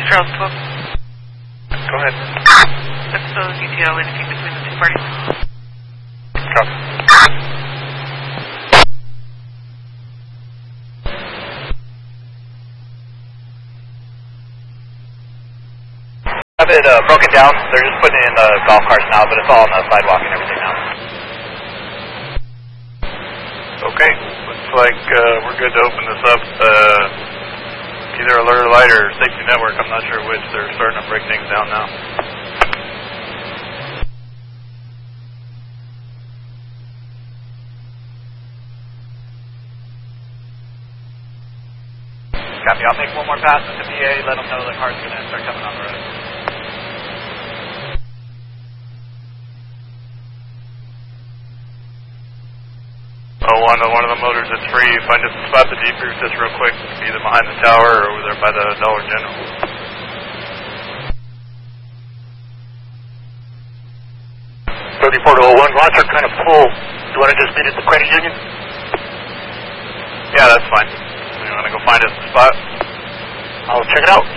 Charles 12. Go ahead. That's the detail, anything between the two parties. Copy. Have it broken down. They're just putting in golf carts now, but it's all on the sidewalk and everything now. Okay. Looks like we're good to open this up. Either Alert Light or Safety Network. I'm not sure which. They're starting to break things down now. Copy. I'll make one more pass with the PA. Let them know the car's going to start coming on the road. One of the motors that's free. Find a spot the debrief just real quick, either behind the tower or over there by the Dollar General. Roger, kind of full. You want to just meet at the credit union? Yeah, that's fine. You want to go find us a spot? I'll check it out.